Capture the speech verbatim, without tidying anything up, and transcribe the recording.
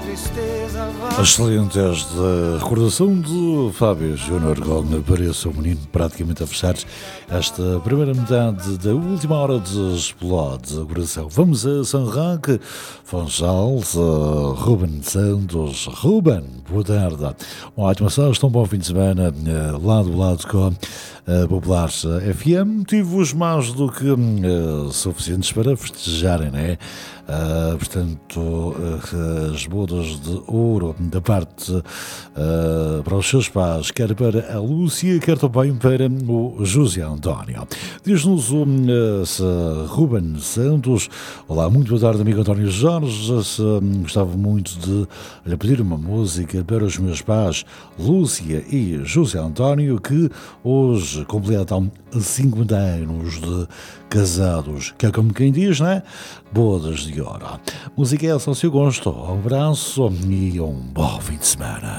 Excelente esta recordação de Fábio Júnior Gomes para seu menino, praticamente a fechar esta primeira metade da última hora de Explode o Coração. Vamos a São Roque, Funchal, Ruben Santos. Ruben, boa tarde. Um ótimo sexta, um bom fim de semana, lado a lado com a Popular F M. Motivos mais do que uh, suficientes para festejarem, não é? Uh, portanto, uh, as bodas de ouro da parte uh, para os seus pais, quer para a Lúcia, quer também para o José António. Diz-nos o uh, Ruben Santos. Olá, muito boa tarde, amigo António Jorge. Se, um, gostava muito de lhe pedir uma música para os meus pais, Lúcia e José António, que hoje completam cinquenta anos de casados, que é como quem diz, não é? Bodas de ouro. Música é essa ao seu gosto. Um abraço e um bom fim de semana.